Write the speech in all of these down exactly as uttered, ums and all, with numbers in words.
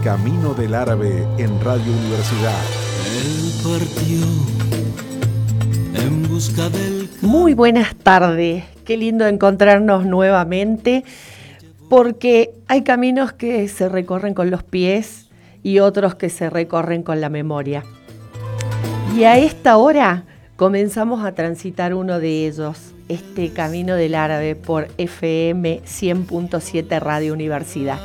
Camino del Árabe en Radio Universidad. Él partió en busca del... Muy buenas tardes, qué lindo encontrarnos nuevamente, porque hay caminos que se recorren con los pies y otros que se recorren con la memoria. Y a esta hora comenzamos a transitar uno de ellos, este Camino del Árabe por F M cien punto siete Radio Universidad.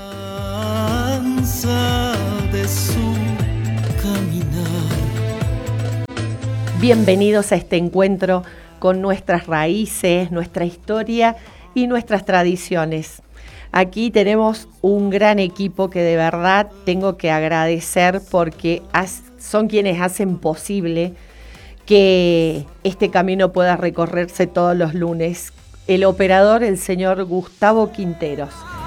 De su caminar. Bienvenidos a este encuentro con nuestras raíces, nuestra historia y nuestras tradiciones. Aquí tenemos un gran equipo que de verdad tengo que agradecer porque son quienes hacen posible que este camino pueda recorrerse todos los lunes. El operador, el señor Gustavo Quinteros.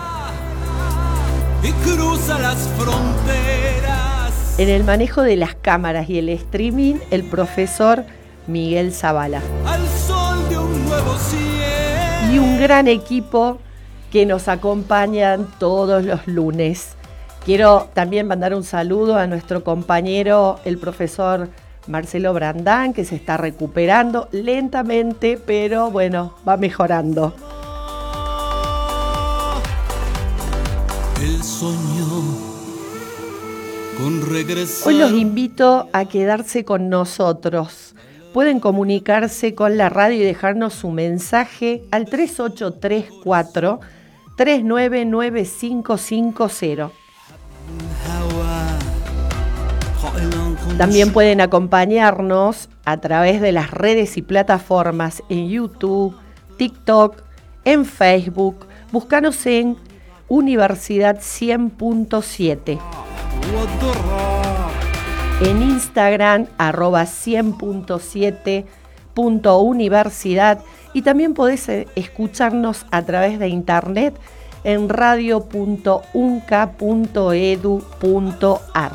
Y cruza las fronteras. En el manejo de las cámaras y el streaming, el profesor Miguel Zavala. Al sol de un nuevo cielo. Y un gran equipo que nos acompañan todos los lunes. Quiero también mandar un saludo a nuestro compañero, el profesor Marcelo Brandán, que se está recuperando lentamente, pero bueno, va mejorando. Él soñó con regresar. Hoy los invito a quedarse con nosotros. Pueden comunicarse con la radio y dejarnos su mensaje al tres ocho tres cuatro, tres nueve nueve cinco cinco cero. También pueden acompañarnos a través de las redes y plataformas en YouTube, TikTok, en Facebook. Búscanos en Universidad cien punto siete. En Instagram, arroba cien punto siete punto universidad. Y también podés escucharnos a través de internet en radio punto unca punto edu punto ar.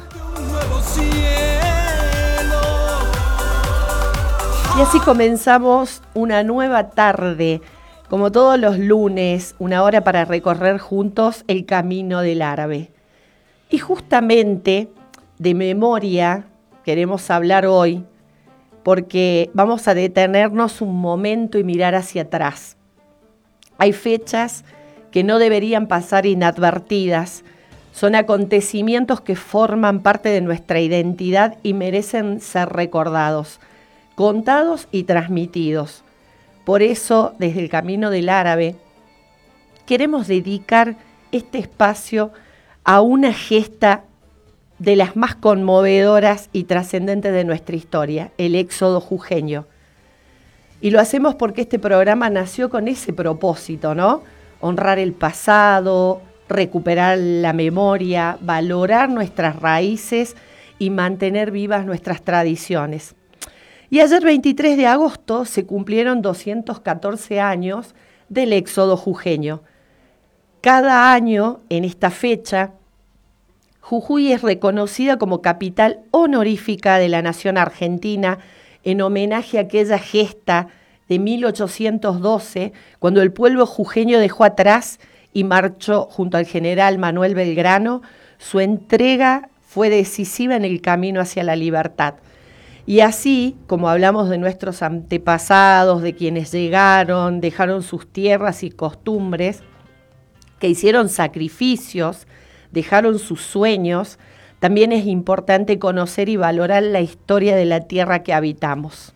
Y así comenzamos una nueva tarde, como todos los lunes, una hora para recorrer juntos el Camino del Árabe. Y justamente de memoria queremos hablar hoy, porque vamos a detenernos un momento y mirar hacia atrás. Hay fechas que no deberían pasar inadvertidas. Son acontecimientos que forman parte de nuestra identidad y merecen ser recordados, contados y transmitidos. Por eso, desde el Camino del Árabe, queremos dedicar este espacio a una gesta de las más conmovedoras y trascendentes de nuestra historia, el éxodo jujeño. Y lo hacemos porque este programa nació con ese propósito, ¿no? Honrar el pasado, recuperar la memoria, valorar nuestras raíces y mantener vivas nuestras tradiciones. Y ayer, veintitrés de agosto, se cumplieron doscientos catorce años del éxodo jujeño. Cada año, en esta fecha, Jujuy es reconocida como capital honorífica de la nación argentina en homenaje a aquella gesta de mil ochocientos doce, cuando el pueblo jujeño dejó atrás y marchó junto al general Manuel Belgrano. Su entrega fue decisiva en el camino hacia la libertad. Y así, como hablamos de nuestros antepasados, de quienes llegaron, dejaron sus tierras y costumbres, que hicieron sacrificios, dejaron sus sueños, también es importante conocer y valorar la historia de la tierra que habitamos.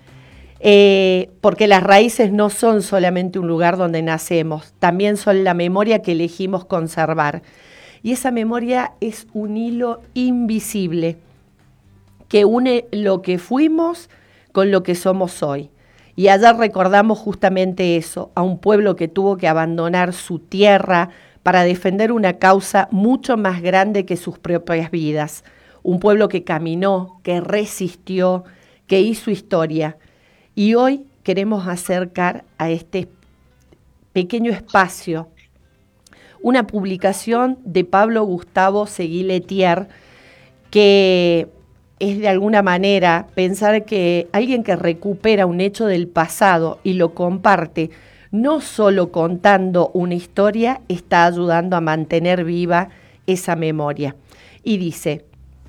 Eh, porque las raíces no son solamente un lugar donde nacemos, también son la memoria que elegimos conservar. Y esa memoria es un hilo invisible que une lo que fuimos con lo que somos hoy. Y ayer recordamos justamente eso, a un pueblo que tuvo que abandonar su tierra para defender una causa mucho más grande que sus propias vidas. Un pueblo que caminó, que resistió, que hizo historia. Y hoy queremos acercar a este pequeño espacio una publicación de Pablo Gustavo Seguí Letier, que es de alguna manera pensar que alguien que recupera un hecho del pasado y lo comparte, no solo contando una historia, está ayudando a mantener viva esa memoria. y dice: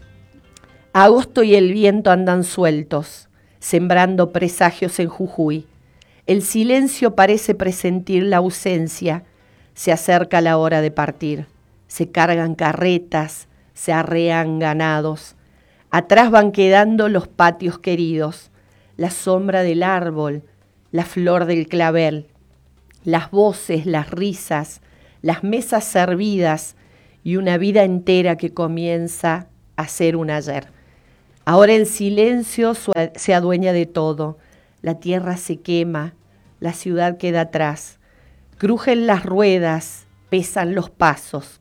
agosto y el viento andan sueltos, sembrando presagios en Jujuy. El silencio parece presentir la ausencia, se acerca la hora de partir. Se cargan carretas, se arrean ganados. Atrás van quedando los patios queridos, la sombra del árbol, la flor del clavel, las voces, las risas, las mesas servidas y una vida entera que comienza a ser un ayer. Ahora el silencio se adueña de todo, la tierra se quema, la ciudad queda atrás, crujen las ruedas, pesan los pasos.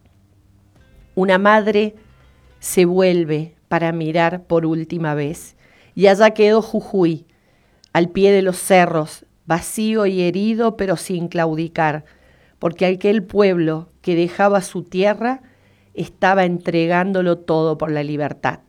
Una madre se vuelve para mirar por última vez, y allá quedó Jujuy, al pie de los cerros, vacío y herido pero sin claudicar, porque aquel pueblo que dejaba su tierra estaba entregándolo todo por la libertad.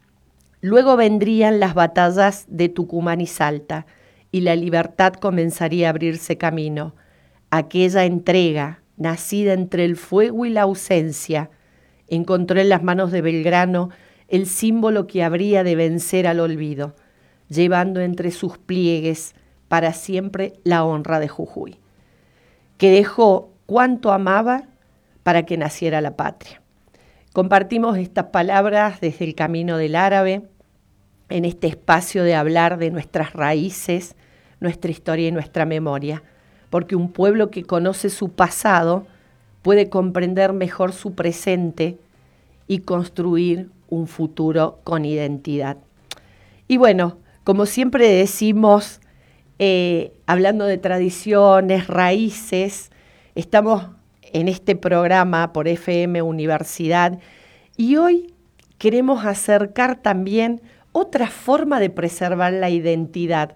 Luego vendrían las batallas de Tucumán y Salta, y la libertad comenzaría a abrirse camino. Aquella entrega, nacida entre el fuego y la ausencia, encontró en las manos de Belgrano el símbolo que habría de vencer al olvido, llevando entre sus pliegues para siempre la honra de Jujuy, que dejó cuanto amaba para que naciera la patria. Compartimos estas palabras desde el Camino del Árabe, en este espacio de hablar de nuestras raíces, nuestra historia y nuestra memoria, porque un pueblo que conoce su pasado puede comprender mejor su presente y construir un futuro con identidad. Y bueno, como siempre decimos, eh, hablando de tradiciones, raíces, estamos en este programa por F M Universidad y hoy queremos acercar también otra forma de preservar la identidad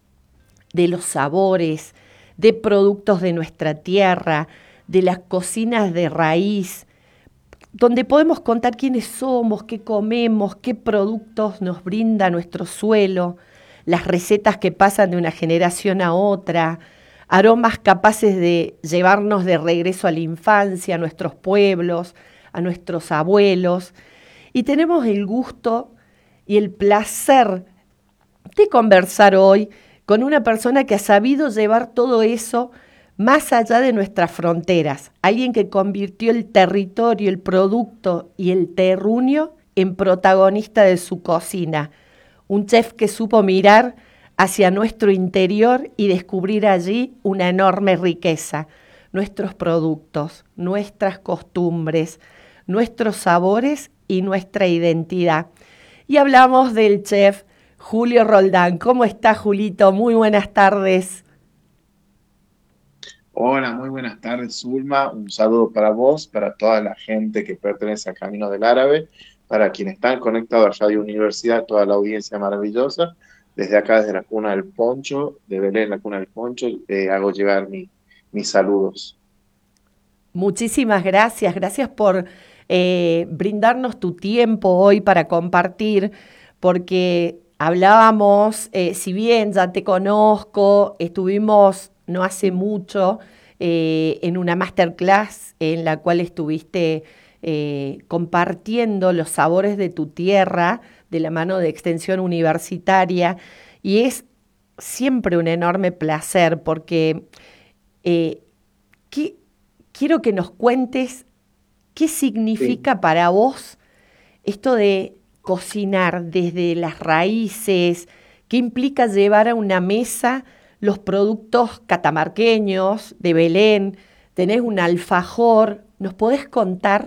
de los sabores, de productos de nuestra tierra, de las cocinas de raíz, donde podemos contar quiénes somos, qué comemos, qué productos nos brinda nuestro suelo, las recetas que pasan de una generación a otra, aromas capaces de llevarnos de regreso a la infancia, a nuestros pueblos, a nuestros abuelos. Y tenemos el gusto y el placer de conversar hoy con una persona que ha sabido llevar todo eso más allá de nuestras fronteras, alguien que convirtió el territorio, el producto y el terruño en protagonista de su cocina, un chef que supo mirar hacia nuestro interior y descubrir allí una enorme riqueza, nuestros productos, nuestras costumbres, nuestros sabores y nuestra identidad. Y hablamos del chef Julio Roldán. ¿Cómo está, Julito? Muy buenas tardes. Hola, muy buenas tardes, Zulma. Un saludo para vos, para toda la gente que pertenece al Camino del Árabe, para quienes están conectados a Radio Universidad, toda la audiencia maravillosa. Desde acá, desde la Cuna del Poncho, de Belén, la Cuna del Poncho, eh, hago llegar mi, mis saludos. Muchísimas gracias. Gracias por eh, brindarnos tu tiempo hoy para compartir, porque hablábamos, eh, si bien ya te conozco, estuvimos no hace mucho eh, en una masterclass en la cual estuviste eh, compartiendo los sabores de tu tierra de la mano de Extensión Universitaria, y es siempre un enorme placer porque eh, ¿qué, quiero que nos cuentes qué significa sí. para vos esto de cocinar desde las raíces, qué implica llevar a una mesa los productos catamarqueños de Belén, tenés un alfajor, ¿nos podés contar?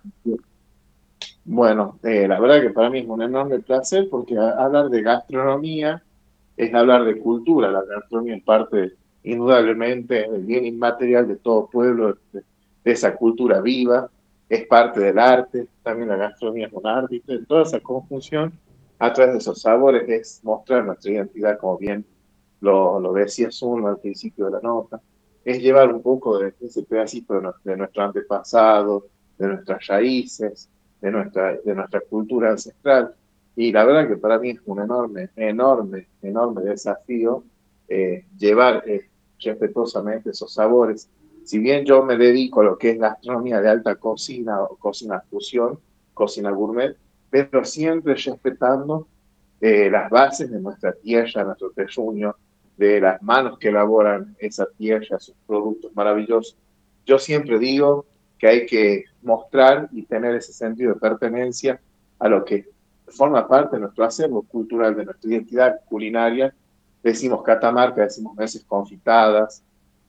Bueno, eh, la verdad que para mí es un enorme placer porque a, hablar de gastronomía es hablar de cultura. La gastronomía es parte indudablemente del bien inmaterial de todo pueblo, de, de esa cultura viva, es parte del arte, también la gastronomía es un arte, y toda esa conjunción a través de esos sabores es mostrar nuestra identidad, como bien Lo, lo decía Zulma al principio de la nota, es llevar un poco de ese pedacito de, de nuestro antepasado, de nuestras raíces, de nuestra, de nuestra cultura ancestral. Y la verdad que para mí es un enorme, enorme, enorme desafío eh, llevar eh, respetuosamente esos sabores. Si bien yo me dedico a lo que es gastronomía de alta cocina o cocina fusión, cocina gourmet, pero siempre respetando eh, las bases de nuestra tierra, nuestro terruño, de las manos que elaboran esa tierra, sus productos maravillosos. Yo siempre digo que hay que mostrar y tener ese sentido de pertenencia a lo que forma parte de nuestro acervo cultural, de nuestra identidad culinaria. Decimos Catamarca, decimos nueces confitadas,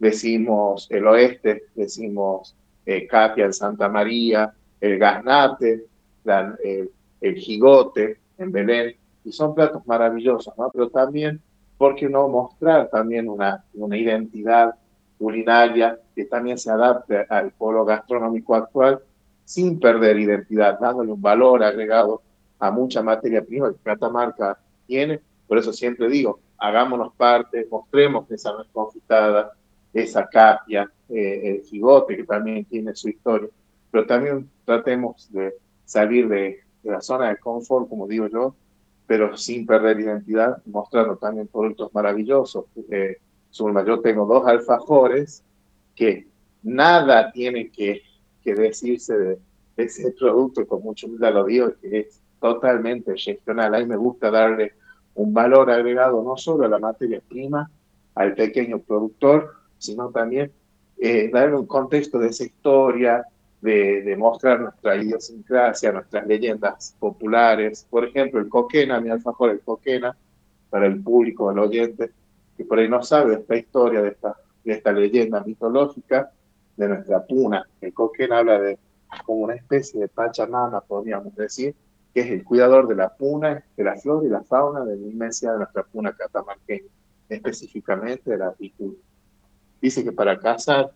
decimos el oeste, decimos eh, Capia en Santa María, el gaznate, la, el, el jigote en Belén, y son platos maravillosos, ¿no? Pero también, ¿por qué no mostrar también una, una identidad culinaria que también se adapte al polo gastronómico actual sin perder identidad, dándole un valor agregado a mucha materia prima que Catamarca tiene? Por eso siempre digo, hagámonos parte, mostremos esa nuez confitada, esa capia, eh, el jigote que también tiene su historia, pero también tratemos de salir de, de la zona de confort, como digo yo, pero sin perder identidad, mostrando también productos maravillosos. Eh, Zulma, yo tengo dos alfajores que nada tiene que, que decirse de, de ese producto, con mucho humildad lo digo, que es totalmente regional. A mí me gusta darle un valor agregado no solo a la materia prima, al pequeño productor, sino también eh, darle un contexto de esa historia, de, de mostrar nuestra idiosincrasia, nuestras leyendas populares. Por ejemplo, el coquena, mi alfajor, el coquena, para el público, el oyente, que por ahí no sabe de esta historia, de esta, de esta leyenda mitológica de nuestra puna. El coquena habla de como una especie de Pachamama, podríamos decir, que es el cuidador de la puna, de la flora y la fauna de la inmensidad de nuestra puna catamarqueña, específicamente de la apicultura. Dice que para cazar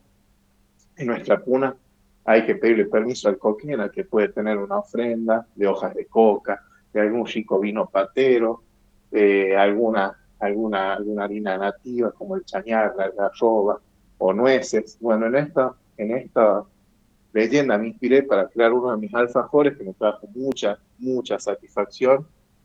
en nuestra puna hay que pedirle permiso al coquena, que puede tener una ofrenda de hojas de coca, de algún rico vino patero, de alguna, alguna, alguna harina nativa como el chañar, la algarroba o nueces. Bueno, en esta, en esta leyenda me inspiré para crear uno de mis alfajores que me trajo mucha, mucha satisfacción.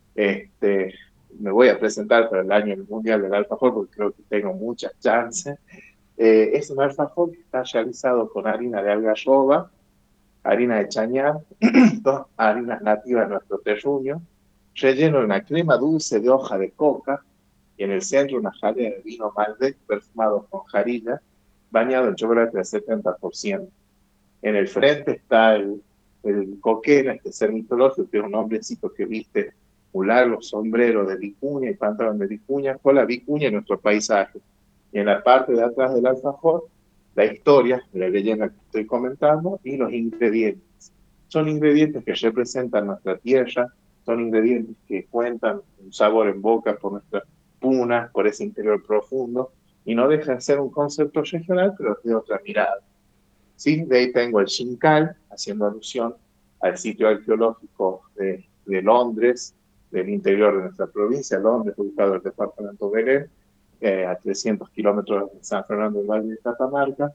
Este, me voy a presentar para el año mundial del alfajor porque creo que tengo muchas chances. Eh, es un alfajor que está realizado con harina de algarroba, harina de chañar, dos harinas nativas de nuestro terruño, relleno de una crema dulce de hoja de coca y en el centro una jalea de vino Malbec perfumado con jarilla, bañado en chocolate del setenta por ciento. En el frente está el, el coquena, este ser mitológico, que es un hombrecito que viste un largo sombrero de vicuña y pantalón de vicuña, con la vicuña en nuestro paisaje. Y en la parte de atrás del alfajor, la historia de la leyenda que estoy comentando y los ingredientes. Son ingredientes que representan nuestra tierra, son ingredientes que cuentan un sabor en boca por nuestra puna, por ese interior profundo, y no deja de ser un concepto regional, pero de otra mirada. ¿Sí? De ahí tengo el Xincal, haciendo alusión al sitio arqueológico de, de Londres, del interior de nuestra provincia, Londres, ubicado en el departamento de Belén, eh, a trescientos kilómetros de San Fernando del Valle de Catamarca.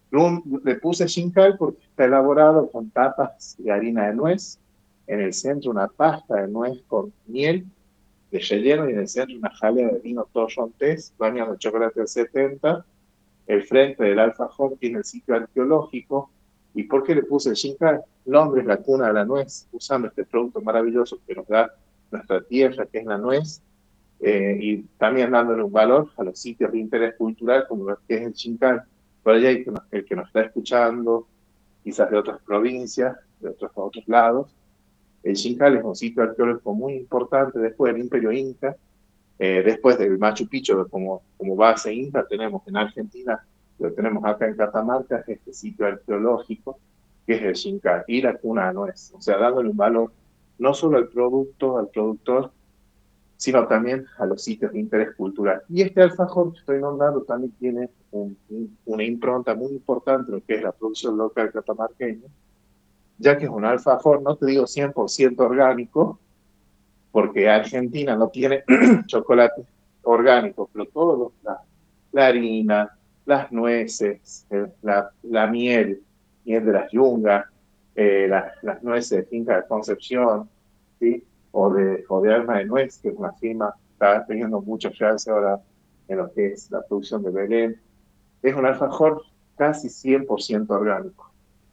Le puse Xincal porque está elaborado con tapas de harina de nuez, en el centro una pasta de nuez con miel de relleno y en el centro una jalea de vino torrontés bañado en chocolate del setenta. El frente del alfajor tiene el sitio arqueológico. ¿Y por qué le puse el Xincal? Londres, la cuna de la nuez, usando este producto maravilloso que nos da nuestra tierra, que es la nuez, eh, y también dándole un valor a los sitios de interés cultural, como lo que es el Xincal. Por allá hay que nos, el que nos está escuchando, quizás de otras provincias, de otros, de otros lados. El Xincal es un sitio arqueológico muy importante después del Imperio Inca. Eh, después del Machu Picchu como, como base inca, tenemos en Argentina, lo tenemos acá en Catamarca, este sitio arqueológico, que es el Xincal, y la cuna de nuez. O sea, dándole un valor no solo al producto, al productor, sino también a los sitios de interés cultural. Y este alfajor que estoy nombrando también tiene un, un, una impronta muy importante en lo que es la producción local catamarqueña, ya que es un alfajor, no te digo cien por ciento orgánico, porque Argentina no tiene chocolate orgánico, pero todo, la, la harina, las nueces, eh, la, la miel, miel de las yungas, eh, la, las nueces de Finca de Concepción, ¿sí? o, de, o de Alma de Nuez, que es una firma que está teniendo mucho chance ahora en lo que es la producción de Belén. Es un alfajor casi cien por ciento orgánico.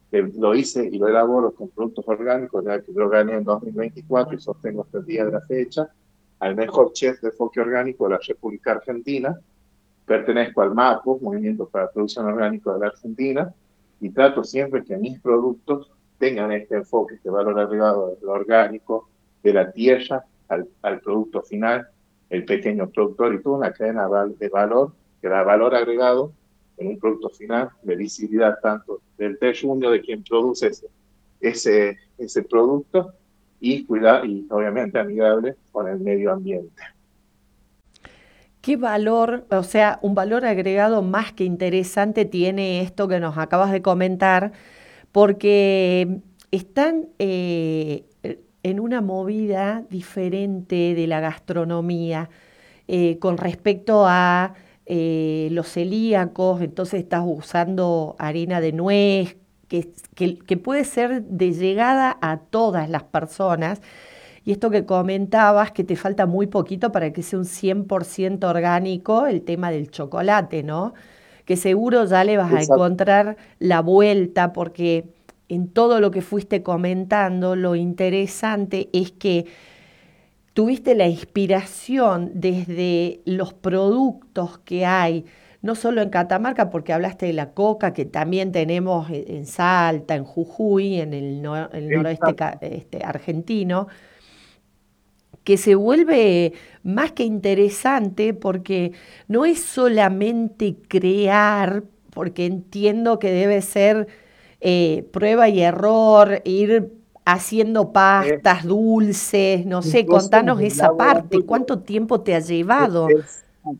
Eh, lo hice y lo elaboro con productos orgánicos, ya que lo gané en dos mil veinticuatro y sostengo hasta el día de la fecha al mejor chef de enfoque orgánico de la República Argentina. Pertenezco al MAPO, Movimiento para la Producción Orgánica de la Argentina, y trato siempre que mis productos tengan este enfoque, este valor agregado de lo orgánico, de la tierra al, al producto final, el pequeño productor, y toda una cadena de valor que da valor agregado en un producto final, de visibilidad tanto del terruño de quien produce ese, ese, ese producto, y cuidar, y obviamente amigable con el medio ambiente. ¿Qué valor, o sea, un valor agregado más que interesante tiene esto que nos acabas de comentar? Porque están eh, en una movida diferente de la gastronomía eh, con respecto a eh, los celíacos, entonces estás usando harina de nuez, que, que, que puede ser de llegada a todas las personas. Y esto que comentabas, que te falta muy poquito para que sea un cien por ciento orgánico, el tema del chocolate, ¿no? Que seguro ya le vas a Exacto. encontrar la vuelta, porque en todo lo que fuiste comentando, lo interesante es que tuviste la inspiración desde los productos que hay, no solo en Catamarca, porque hablaste de la coca, que también tenemos en Salta, en Jujuy, en el, no- el noroeste Exacto. ca- este, argentino, que se vuelve más que interesante porque no es solamente crear, porque entiendo que debe ser eh, prueba y error, ir haciendo Eh, pastas dulces, no mi sé, cocina contanos es un esa parte, laboratorio. ¿cuánto tiempo te ha Es, llevado? es-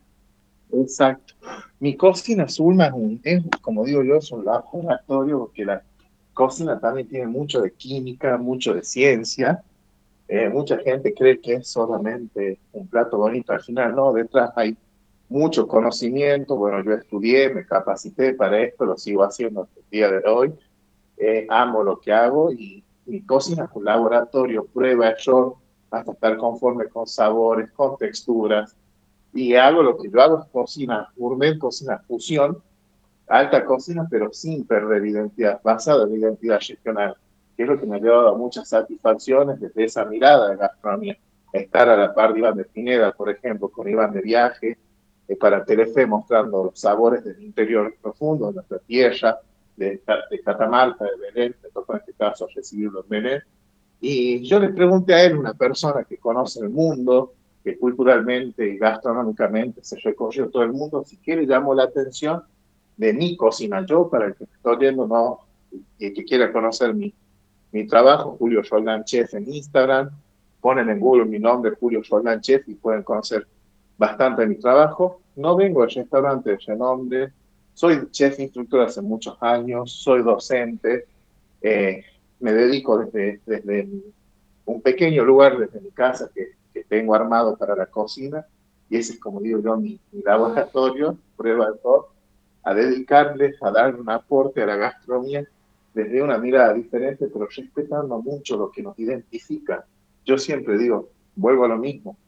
exacto. Mi cocina Zulma es, un, es, como digo yo, es un laboratorio, porque la cocina también tiene mucho de química, mucho de ciencia. Eh, mucha gente cree que es solamente un plato bonito, al final no, detrás hay mucho conocimiento. Bueno, yo estudié, me capacité para esto, lo sigo haciendo hasta el día de hoy. Eh, amo lo que hago, y mi cocina es un laboratorio, prueba, error, hasta estar conforme con sabores, con texturas. Y hago lo que yo hago, es cocina gourmet, cocina fusión, alta cocina, pero sin perder identidad, basada en la identidad regional, que es lo que me ha llevado a muchas satisfacciones desde esa mirada de gastronomía. Estar a la par de Iván de Pineda, por ejemplo, con Iván de Viaje, eh, para Telefe, mostrando los sabores del interior profundo de nuestra tierra, de, de Catamarca, de Belén. Me tocó en este caso recibirlo en Belén. Y yo le pregunté a él, una persona que conoce el mundo, que culturalmente y gastronómicamente se recorrió todo el mundo, si quiere, llamó la atención de mi cocina. Yo, para el que estoy viendo, no, y que quiera conocer mi, mi trabajo, Julio Roldán Chef en Instagram, ponen en Google mi nombre, Julio Roldán Chef, y pueden conocer bastante de mi trabajo. No vengo del restaurante de renombre, soy chef instructor hace muchos años, soy docente, eh, me dedico desde, desde un pequeño lugar, desde mi casa, que, que tengo armado para la cocina, y ese es, como digo yo, mi, mi laboratorio, prueba de todo, a dedicarles, a dar un aporte a la gastronomía desde una mirada diferente, pero respetando mucho lo que nos identifica. Yo siempre digo, vuelvo a lo mismo,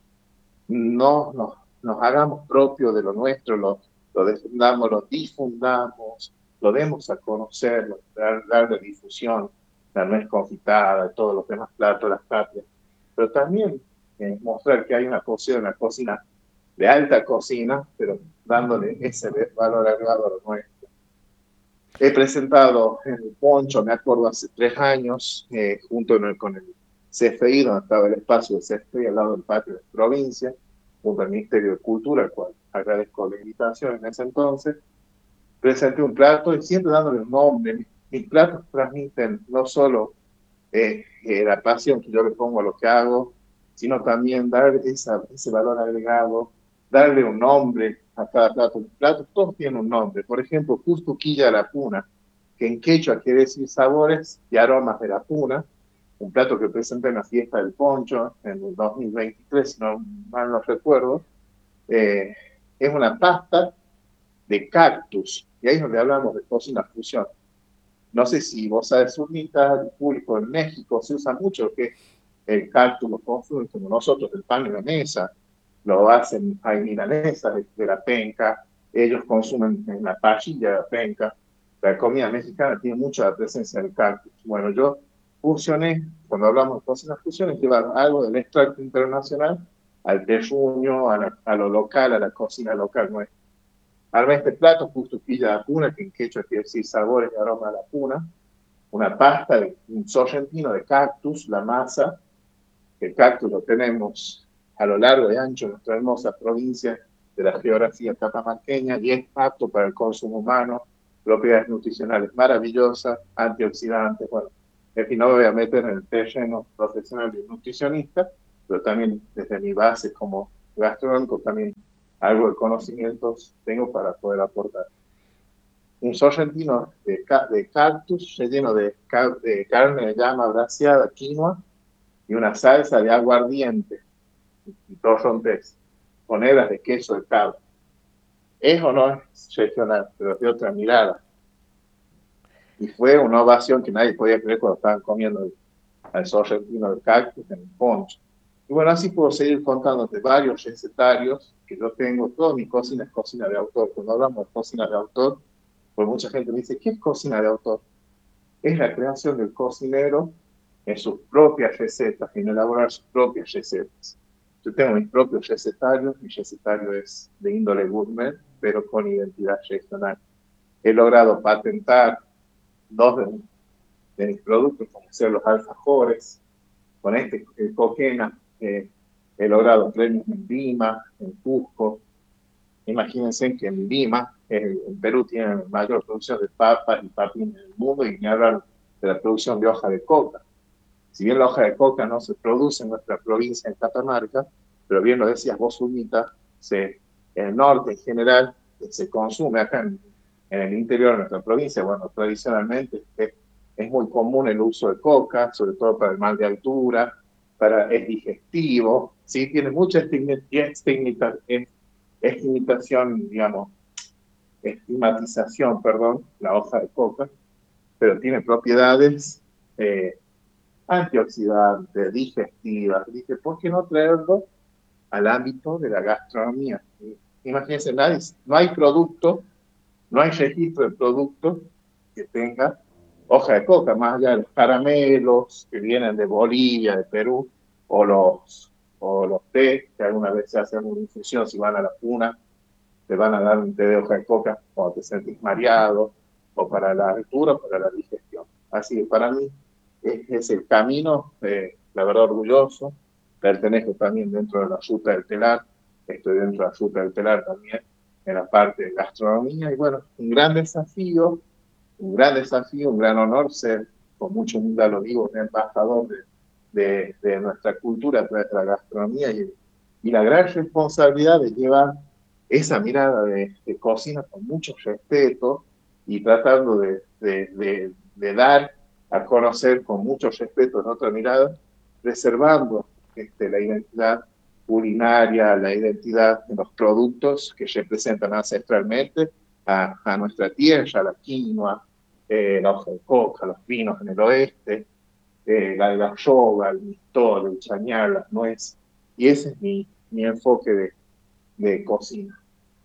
no nos, nos hagamos propio de lo nuestro, lo, lo defendamos, lo difundamos, lo demos a conocer, dar, darle difusión, la nuez confitada, todos los demás platos, las tapias, pero también eh, mostrar que hay una cocina, una cocina de alta cocina, pero dándole ese valor agregado a lo nuestro. He presentado en el Poncho, me acuerdo, hace tres años, eh, junto en el, con el C F I, donde estaba el espacio del C F I, al lado del patio de provincia, junto al Ministerio de Cultura, al cual agradezco la invitación en ese entonces. Presenté un plato y siempre dándole un nombre. Mis, mis platos transmiten no solo eh, eh, la pasión que yo le pongo a lo que hago, sino también dar esa, ese valor agregado, darle un nombre a cada plato. Los platos todos tienen un nombre. Por ejemplo, Cuscuquilla a la Puna, que en quechua quiere decir sabores y aromas de la puna, un plato que presenté en la fiesta del Poncho en el dos mil veintitrés, si no mal no recuerdo. Eh, es una pasta de cactus, y ahí es donde hablamos de cocina fusión. No sé si vos sabes, Zurnita, el público en México se usa mucho que el cactus lo consumen como nosotros, el pan en la mesa, lo hacen, hay milanesas de, de la penca, ellos consumen en la parrilla de la penca. la comida mexicana tiene mucha presencia del cactus. Bueno, yo fusioné, cuando hablamos de cocina fusión, es llevar algo del extracto internacional al terruño, a, la, a lo local, a la cocina local nuestra. Armé este plato, justo pilla de puna, que en quechua quiere decir sabores y aroma a la puna, una pasta de un sorrentino de cactus, la masa. El cactus lo tenemos a lo largo y ancho de nuestra hermosa provincia de la geografía catamarqueña y es apto para el consumo humano, propiedades nutricionales maravillosas, antioxidantes. Bueno, en fin, no me voy a meter en el terreno profesional de nutricionista, pero también desde mi base como gastronómico también algo de conocimientos tengo para poder aportar. Un sorrentino de, de cactus relleno de, de carne de llama braseada, quinoa, y una salsa de aguardiente y torrontés, con hebras de queso de cabra. Es o no es regional, pero de otra mirada. Y fue una ovación que nadie podía creer cuando estaban comiendo el, el sorrentino de cactus en el poncho. Y bueno, así puedo seguir contándote varios recetarios que yo tengo. Toda mi cocina es cocina de autor. Cuando hablamos de cocina de autor, pues mucha gente me dice, ¿qué es cocina de autor? Es la creación del cocinero en sus propias recetas, en elaborar sus propias recetas. Yo tengo mis propios recetarios, mi recetario es de índole gourmet, pero con identidad regional. He logrado patentar dos de, de mis productos, como ser los alfajores. Con este el coquena eh, he logrado premios en Lima, en Cusco. Imagínense que en Lima, eh, en Perú, tiene la mayor producción de papas y papines del mundo, y ni hablar de la producción de hoja de coca. Si bien la hoja de coca no se produce en nuestra provincia, en Catamarca, pero bien lo decías vos, Zulmita, se, en el norte en general se consume acá en, en el interior de nuestra provincia. Bueno, tradicionalmente es, es muy común el uso de coca, sobre todo para el mal de altura, para, es digestivo, ¿sí? Tiene mucha estigmatización, digamos, estigmatización, perdón, la hoja de coca, pero tiene propiedades eh, antioxidantes, digestivas. Dije, ¿por qué no traerlo al ámbito de la gastronomía? Imagínense, nadie, no hay producto, no hay registro de producto que tenga hoja de coca, más allá de los caramelos que vienen de Bolivia, de Perú, o los, o los té, que alguna vez se hacen una infusión, si van a la puna, te van a dar un té de hoja de coca cuando te sentís mareado, o para la altura, o para la digestión. Así que para mí es, es el camino, eh, la verdad orgulloso. Pertenezco también dentro de la Ruta del Telar, estoy dentro de la Ruta del Telar también, en la parte de gastronomía, y bueno, un gran desafío, un gran desafío, un gran honor ser, con mucho humildad lo digo, un embajador de, de, de nuestra cultura a través de la gastronomía, y, y la gran responsabilidad de llevar esa mirada de, de cocina con mucho respeto y tratando de, de, de, de dar a conocer con mucho respeto en otra mirada, preservando este, la identidad culinaria, la identidad de los productos que representan ancestralmente a, a nuestra tierra, la quinoa, eh, la hoja de coca, los vinos en el oeste, eh, la algarroba, el mistol, el chañar, las nueces. Y ese es mi, mi enfoque de, de cocina.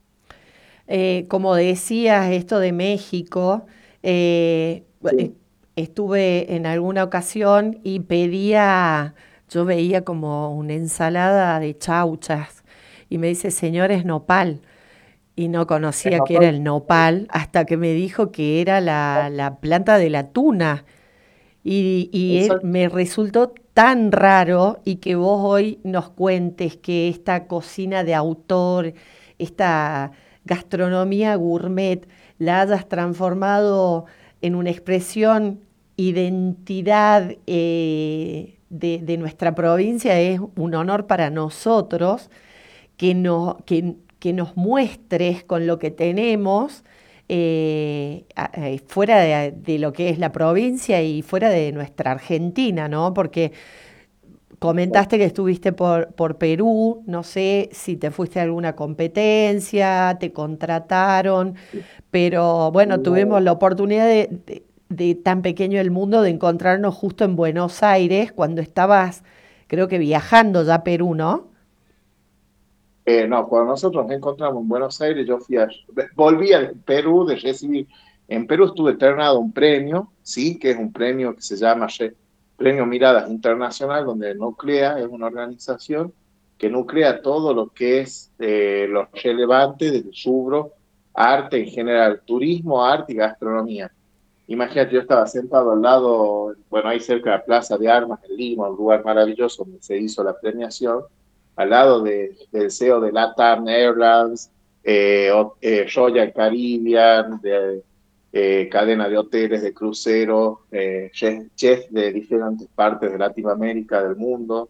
Eh, como decías, esto de México, eh, Sí. estuve en alguna ocasión y pedía, yo veía como una ensalada de chauchas y me dice, señor, es nopal. Y no conocía que era el nopal hasta que me dijo que era la, la planta de la tuna. Y, y él, me resultó tan raro, y que vos hoy nos cuentes que esta cocina de autor, esta gastronomía gourmet, la hayas transformado en una expresión, identidad eh, de, de nuestra provincia. Es un honor para nosotros que, no, que, que nos muestres con lo que tenemos, Eh, eh, fuera de, de lo que es la provincia y fuera de nuestra Argentina, ¿no? Porque comentaste que estuviste por, por Perú, no sé si te fuiste a alguna competencia, te contrataron, pero bueno, tuvimos la oportunidad de, de, de tan pequeño el mundo de encontrarnos justo en Buenos Aires cuando estabas, creo que viajando ya a Perú, ¿no? Eh, no, cuando nosotros nos encontramos en Buenos Aires, yo fui a, volví al Perú de recibir En Perú estuve alternado un premio, sí, que es un premio que se llama Premio Miradas Internacional, donde nuclea, es una organización que nuclea todo lo que es eh, lo relevante del rubro arte en general, turismo, arte y gastronomía. Imagínate, yo estaba sentado al lado, bueno, ahí cerca de la Plaza de Armas en Lima, un lugar maravilloso donde se hizo la premiación, al lado de, del C E O de LATAM Airlines, eh, eh, Royal Caribbean, de eh, cadena de hoteles, de cruceros, eh, chefs chef de diferentes partes de Latinoamérica, del mundo,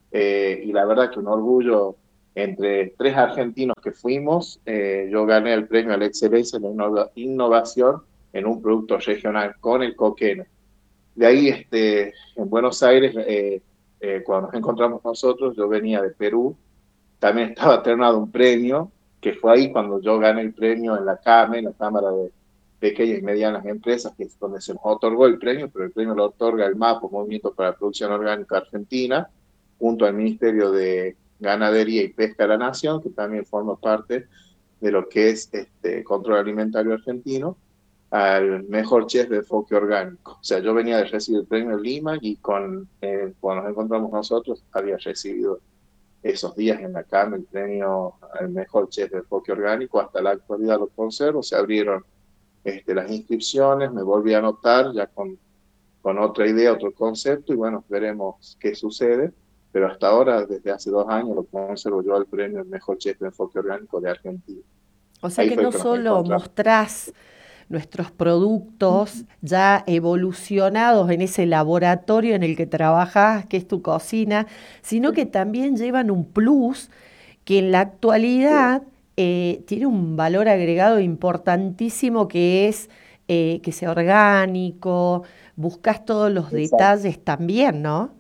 eh, y la verdad que un orgullo. Entre tres argentinos que fuimos, eh, yo gané el premio a la excelencia en la innova- innovación en un producto regional con el coqueno. De ahí, este, en Buenos Aires, eh, eh, cuando nos encontramos nosotros, yo venía de Perú, también estaba alternado un premio, que fue ahí cuando yo gané el premio en la CAME, la Cámara de Pequeñas y Medianas Empresas, que es donde se nos otorgó el premio, pero el premio lo otorga el MAPO, Movimiento para la Producción Orgánica Argentina, junto al Ministerio de Ganadería y Pesca de la Nación, que también forma parte de lo que es este control alimentario argentino, al mejor chef de enfoque orgánico. O sea, yo venía de recibir el premio en Lima y con, eh, cuando nos encontramos nosotros había recibido esos días en la CAM el premio al mejor chef de enfoque orgánico. Hasta la actualidad lo conservo. Se abrieron este, las inscripciones, me volví a anotar ya con, con otra idea, otro concepto, y bueno, veremos qué sucede. Pero hasta ahora, desde hace dos años, lo conservo yo al premio el mejor chef de enfoque orgánico de Argentina. O sea Ahí que fue no que nos solo encontramos. mostrás nuestros productos ya evolucionados en ese laboratorio en el que trabajas, que es tu cocina, sino que también llevan un plus que en la actualidad eh, tiene un valor agregado importantísimo, que es eh, que sea orgánico, buscas todos los Exacto, detalles también, ¿no?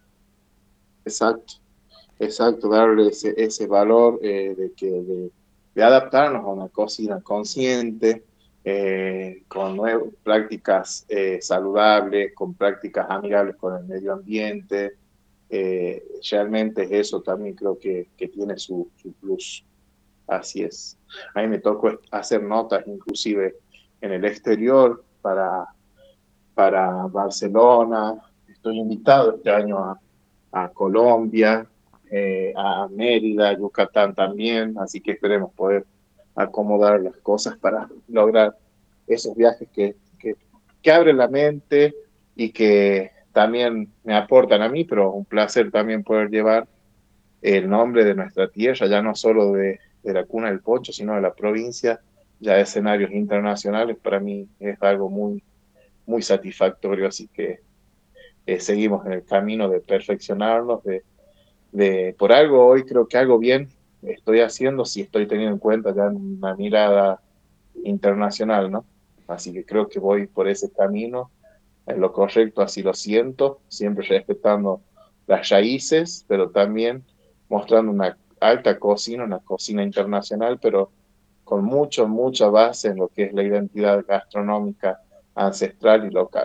exacto, exacto, darle ese, ese valor eh, de, que, de, de adaptarnos a una cocina consciente, eh, con nuevas prácticas eh, saludables, con prácticas amigables con el medio ambiente. Eh, realmente eso también creo que, que tiene su, su plus. Así es. A mí me tocó hacer notas inclusive en el exterior para, para Barcelona. Estoy invitado este año a, a Colombia, eh, a Mérida, Yucatán también, así que esperemos poder acomodar las cosas para lograr esos viajes que, que, que abren la mente y que también me aportan a mí, pero un placer también poder llevar el nombre de nuestra tierra, ya no solo de, de la cuna del pocho, sino de la provincia, ya a escenarios internacionales. Para mí es algo muy, muy satisfactorio, así que eh, seguimos en el camino de perfeccionarnos, de, de por algo hoy creo que algo bien estoy haciendo si estoy teniendo en cuenta ya una mirada internacional, ¿no? Así que creo que voy por ese camino, en lo correcto, así lo siento, siempre respetando las raíces, pero también mostrando una alta cocina, una cocina internacional, pero con mucho, mucha base en lo que es la identidad gastronómica ancestral y local.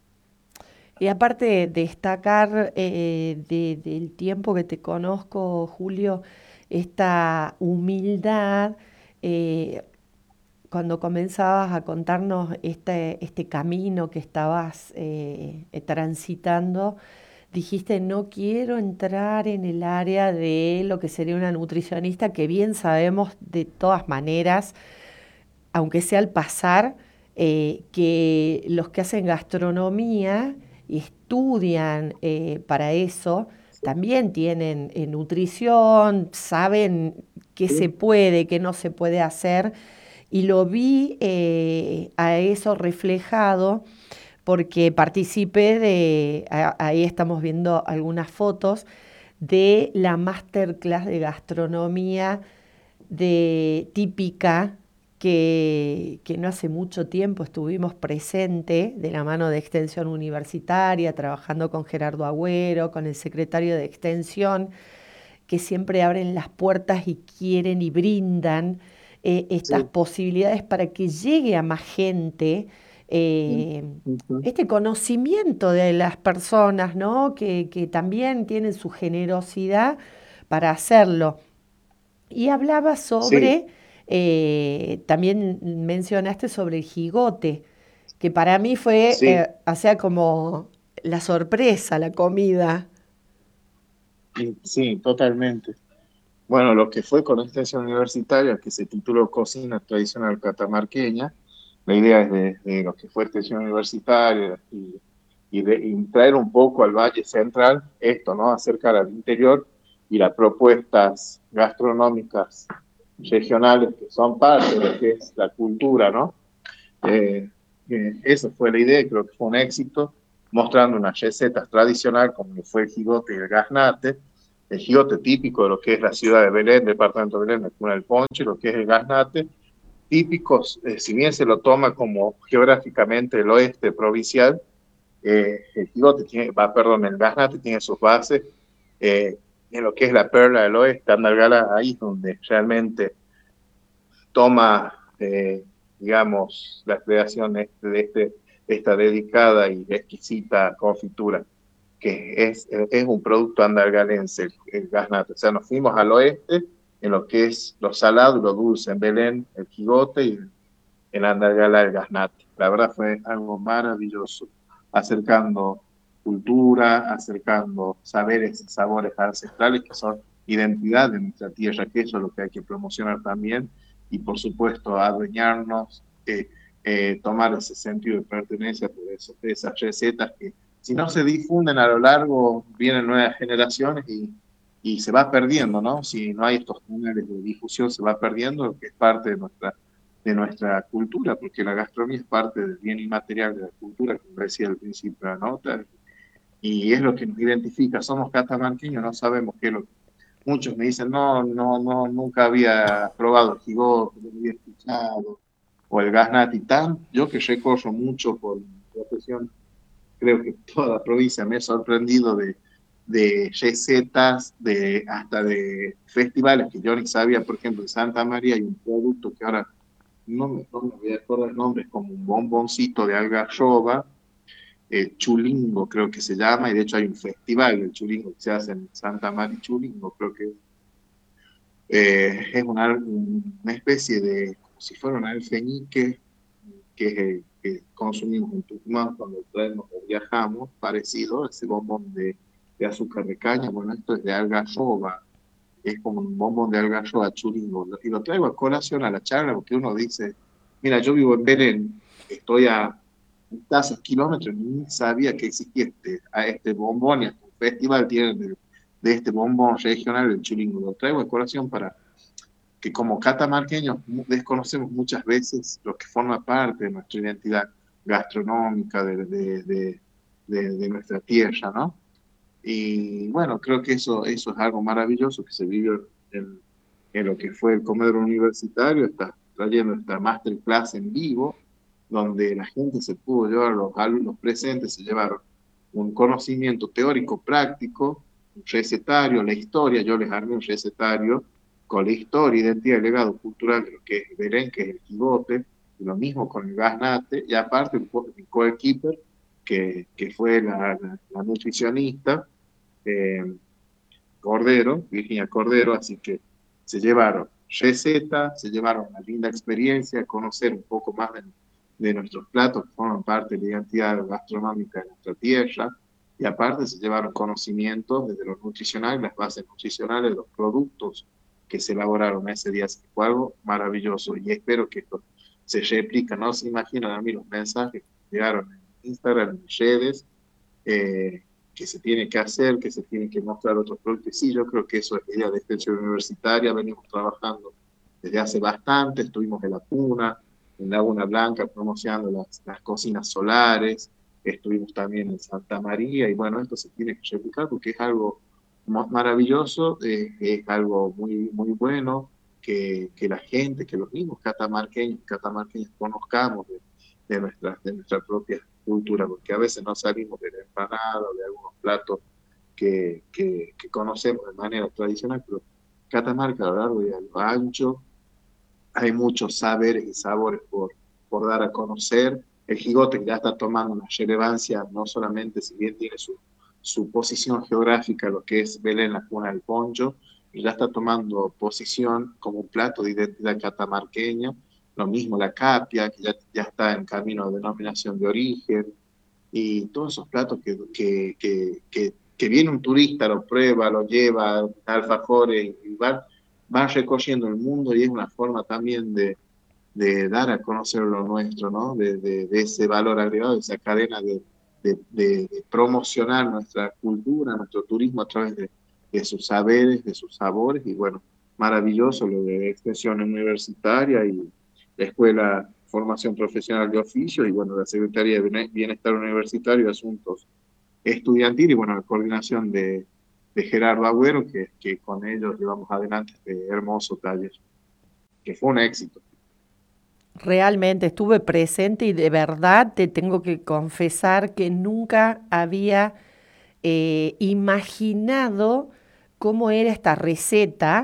Y aparte de destacar eh, de- del tiempo que te conozco, Julio, esta humildad, eh, cuando comenzabas a contarnos este, este camino que estabas eh, eh, transitando, dijiste, no quiero entrar en el área de lo que sería una nutricionista, que bien sabemos de todas maneras, aunque sea al pasar, eh, que los que hacen gastronomía y estudian eh, para eso, también tienen eh, nutrición, saben qué se Sí, puede, qué no se puede hacer, y lo vi eh, a eso reflejado porque participé de, a- ahí estamos viendo algunas fotos, de la masterclass de gastronomía de típica que, que no hace mucho tiempo estuvimos presente de la mano de Extensión Universitaria, trabajando con Gerardo Agüero, con el secretario de Extensión, que siempre abren las puertas y quieren y brindan eh, estas sí. posibilidades para que llegue a más gente eh, Ujú. este conocimiento de las personas, ¿no? Que, que también tienen su generosidad para hacerlo. Y hablaba Sí, sobre eh, también mencionaste sobre el jigote, que para mí fue, Sí, eh, o sea, como la sorpresa, la comida. y- sí, totalmente. Bueno, lo que fue con esta extensión universitaria, que se tituló Cocina Tradicional Catamarqueña, la idea es de, de lo que fue extensión universitaria y, y, de, y traer un poco al Valle Central esto, ¿no? Acercar al interior y las propuestas gastronómicas regionales que son parte de lo que es la cultura, ¿no? Eh, eh, esa fue la idea y creo que fue un éxito, mostrando unas recetas tradicionales como fue el jigote y el gaznate, el jigote típico de lo que es la ciudad de Belén, departamento de Belén, la cuna del Ponche, lo que es el gaznate, típicos, eh, si bien se lo toma como geográficamente el oeste provincial, eh, el jigote tiene, va, perdón, el gaznate tiene sus bases eh, en lo que es la perla del oeste, Andalgalá, ahí es donde realmente toma, eh, digamos, la creación de, este, de este, esta dedicada y exquisita confitura, que es, es un producto andalgalense, el, el gaznate. O sea, nos fuimos al oeste, en lo que es lo salado y lo dulce, en Belén el jigote y en Andalgalá el gaznate. La verdad fue algo maravilloso, acercando cultura, acercando saberes y sabores ancestrales que son identidad de nuestra tierra, que eso es lo que hay que promocionar también, y por supuesto adueñarnos, eh, eh, tomar ese sentido de pertenencia por eso, de esas recetas que si no se difunden a lo largo, vienen nuevas generaciones y, y se va perdiendo, ¿no? Si no hay estos canales de difusión, se va perdiendo lo que es parte de nuestra, de nuestra cultura, porque la gastronomía es parte del bien inmaterial de la cultura, como decía al principio de la nota, y es lo que nos identifica. Somos catamarqueños, no sabemos qué es lo que... Muchos me dicen, no, no, no, nunca había probado el jigote, no había escuchado, o el gaznati. Tan, yo que recorro mucho por mi profesión, creo que toda la provincia me he sorprendido de, de recetas, de, hasta de festivales que yo ni sabía. Por ejemplo, en Santa María hay un producto que ahora no me, no me voy a acordar el nombre, es como un bomboncito de algarroba, eh, chulingo creo que se llama, y de hecho hay un festival del chulingo que se hace en Santa María Chulingo, creo que eh, es una, una especie de, como si fuera un alfeñique, que es el que consumimos en Tucumán cuando traemos o viajamos, parecido a ese bombón de, de azúcar de caña. Bueno, esto es de algarroba, es como un bombón de algarroba chulingo, y lo traigo a colación a la charla porque uno dice, mira, yo vivo en Belén, estoy a tazos, kilómetros, ni sabía que existía este, a este bombón, y hasta un festival tiene de, de este bombón regional del chulingo. Lo traigo a colación para que como catamarqueños desconocemos muchas veces lo que forma parte de nuestra identidad gastronómica, de, de, de, de, de nuestra tierra, ¿no? Y bueno, creo que eso, eso es algo maravilloso que se vivió en, en lo que fue el comedor universitario. Está trayendo esta masterclass en vivo, donde la gente se pudo llevar, los alumnos presentes se llevaron un conocimiento teórico práctico, un recetario, la historia. Yo les armé un recetario con la historia, identidad y legado cultural de lo que es Belén, que es el jigote, y lo mismo con el gaznate, y aparte el, el coequiper, que, que fue la, la, la nutricionista, eh, Cordero, Virginia Cordero, así que se llevaron recetas, se llevaron una linda experiencia, conocer un poco más de, de nuestros platos que forman parte de la identidad gastronómica de nuestra tierra, y aparte se llevaron conocimientos desde lo nutricional, las bases nutricionales de los productos que se elaboraron ese día. Así que fue algo maravilloso y espero que esto se replica. No se imaginan a mí los mensajes que llegaron en Instagram, en redes, eh, que se tiene que hacer, que se tienen que mostrar otros productos. Sí, yo creo que eso es la idea de extensión universitaria. Venimos trabajando desde hace bastante, estuvimos en la Puna, en Laguna Blanca, promocionando las, las cocinas solares, estuvimos también en Santa María, y bueno, esto se tiene que replicar porque es algo maravilloso, eh, es algo muy, muy bueno, que, que la gente, que los mismos catamarqueños, catamarqueños conozcamos de, de, nuestra, de nuestra propia cultura, porque a veces no salimos de la empanada o de algunos platos que, que, que conocemos de manera tradicional, pero Catamarca a lo largo y a lo ancho hay muchos saberes y sabores por, por dar a conocer. El jigote ya está tomando una relevancia, no solamente si bien tiene su, su posición geográfica, lo que es Belén, la cuna del poncho, ya está tomando posición como un plato de identidad catamarqueña. Lo mismo la capia, que ya, ya está en camino de denominación de origen, y todos esos platos que, que, que, que, que viene un turista, lo prueba, lo lleva, alfajores, y va, va recorriendo el mundo, y es una forma también de, de dar a conocer lo nuestro, ¿no? De, de, de ese valor agregado, de esa cadena de, de, de, de promocionar nuestra cultura, nuestro turismo a través de, de sus saberes, de sus sabores, y bueno, maravilloso lo de extensión universitaria y la Escuela Formación Profesional de Oficios, y bueno, la Secretaría de Bienestar Universitario y Asuntos Estudiantiles, y bueno, la coordinación de, de Gerardo Agüero, que, que con ellos llevamos adelante este hermoso taller, que fue un éxito. Realmente estuve presente y de verdad te tengo que confesar que nunca había eh, imaginado cómo era esta receta.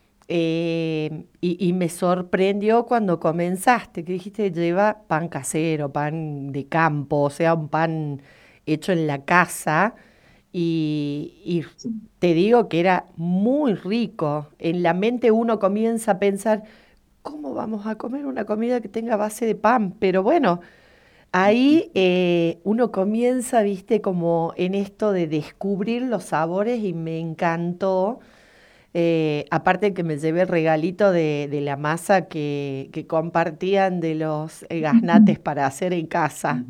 Eh, y, y me sorprendió cuando comenzaste, que dijiste lleva pan casero, pan de campo, o sea, un pan hecho en la casa. Y, y te digo que era muy rico. En la mente uno comienza a pensar, ¿cómo vamos a comer una comida que tenga base de pan? Pero bueno, ahí eh, uno comienza, viste, como en esto de descubrir los sabores y me encantó. Eh, aparte que me llevé el regalito de, de la masa que, que compartían de los eh, gaznates para hacer en casa.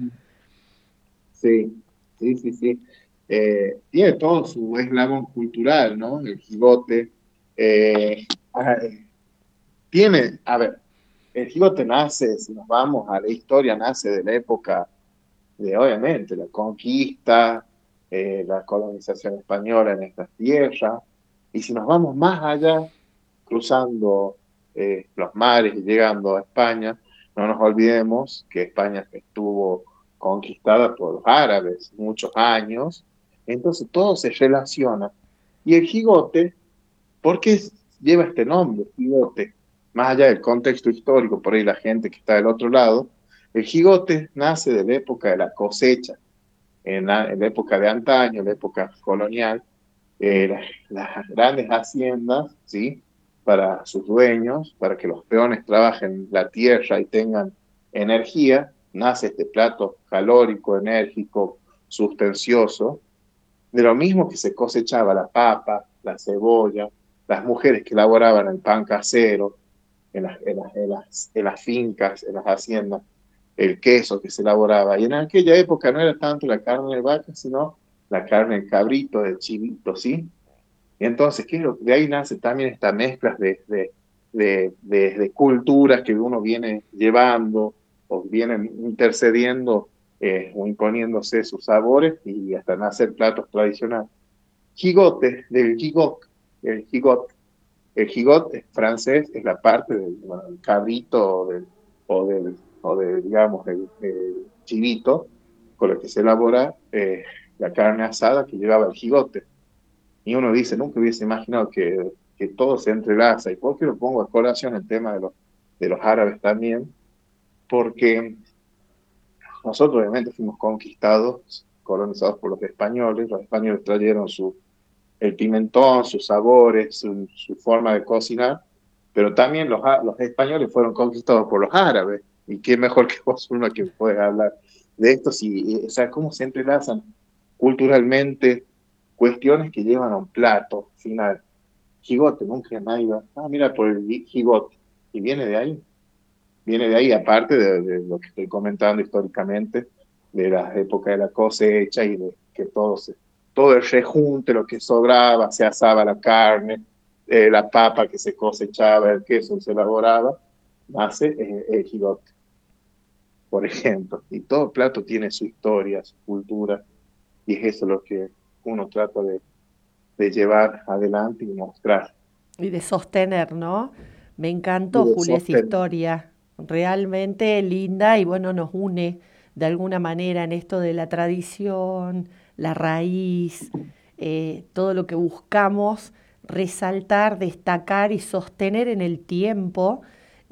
Sí, sí, sí, sí. Eh, tiene todo su eslabón cultural, ¿no? El jigote. Eh, ah, eh, tiene, a ver, el jigote nace, si nos vamos a la historia, nace de la época de, obviamente, la conquista, eh, la colonización española en estas tierras. Y si nos vamos más allá, cruzando eh, los mares y llegando a España, no nos olvidemos que España estuvo conquistada por los árabes muchos años, entonces todo se relaciona. Y el jigote, ¿por qué lleva este nombre, jigote? Más allá del contexto histórico, por ahí la gente que está del otro lado, el jigote nace de la época de la cosecha, en la, en la época de antaño, en la época colonial, eh, las, las grandes haciendas, ¿sí? Para sus dueños, para que los peones trabajen la tierra y tengan energía, nace este plato calórico, enérgico, sustancioso, de lo mismo que se cosechaba la papa, la cebolla, las mujeres que elaboraban el pan casero en las, en las, en las, en las fincas, en las haciendas, el queso que se elaboraba. Y en aquella época no era tanto la carne de vaca, sino la carne del cabrito, del chivito, ¿sí? Y entonces, ¿qué es lo? De ahí nace también esta mezcla de, de, de, de, de culturas que uno viene llevando o vienen intercediendo eh, o imponiéndose sus sabores y hasta nacer platos tradicionales. Jigote, del gigot, el gigot. El gigot es francés, es la parte del, bueno, del cabrito o del, o del, o del digamos, del, del chivito con el que se elabora eh, la carne asada que llevaba el jigote. Y uno dice, nunca hubiese imaginado que, que todo se entrelaza. ¿Y por qué lo pongo a colación el tema de los, de los árabes también? Porque nosotros obviamente fuimos conquistados, colonizados por los españoles. Los españoles trajeron su, el pimentón, sus sabores, su, su forma de cocinar, pero también los, los españoles fueron conquistados por los árabes. Y qué mejor que vos, uno que puede hablar de esto, si, o sea, cómo se entrelazan culturalmente cuestiones que llevan a un plato final. Jigote, nunca nadie va, ah, mira por el jigote, y viene de ahí, viene de ahí, aparte de, de lo que estoy comentando históricamente, de la época de la cosecha y de que todo, se, todo el rejunte, lo que sobraba, se asaba la carne, eh, la papa que se cosechaba, el queso se elaboraba, nace eh, el jigote, por ejemplo. Y todo plato tiene su historia, su cultura, y es eso lo que uno trata de, de llevar adelante y mostrar. Y de sostener, ¿no? Me encantó, Julia, esa historia, realmente linda y bueno, nos une de alguna manera en esto de la tradición, la raíz, eh, todo lo que buscamos resaltar, destacar y sostener en el tiempo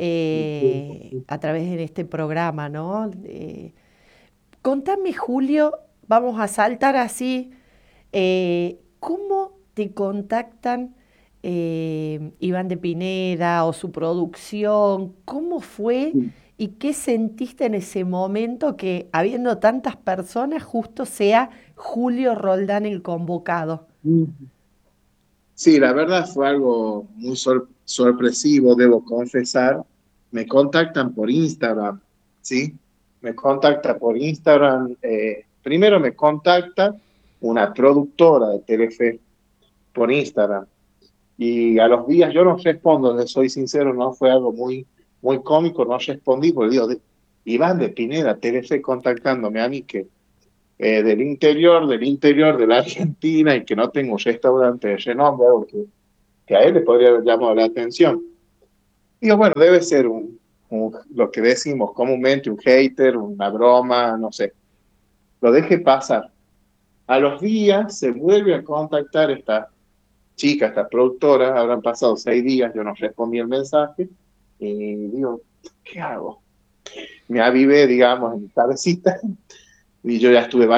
eh, a través de este programa, ¿no? Eh, contame, Julio, vamos a saltar así, eh, ¿cómo te contactan eh, Iván de Pineda o su producción. ¿Cómo fue y qué sentiste en ese momento que, habiendo tantas personas, justo sea Julio Roldán el convocado? Sí, la verdad fue algo muy sor- sorpresivo, debo confesar. Me contactan por Instagram, ¿sí? Me contacta por Instagram. Eh, primero me contacta una productora de Telefe por Instagram. Y a los días yo no respondo, les soy sincero, no fue algo muy, muy cómico, no respondí, porque digo, de- Iván de Pineda, Telefe contactándome a mí que eh, del interior, del interior de la Argentina y que no tengo un restaurante de renombre, algo que, que a él le podría haber llamado la atención. Digo, bueno, debe ser un, un- lo que decimos comúnmente, un hater, una broma, no sé. Lo deje pasar. A los días se vuelve a contactar esta chica, esta productora, habrán pasado seis días, yo no respondí el mensaje, y digo, ¿qué hago? Me avivé, digamos, en mi cabecita, y yo ya estuve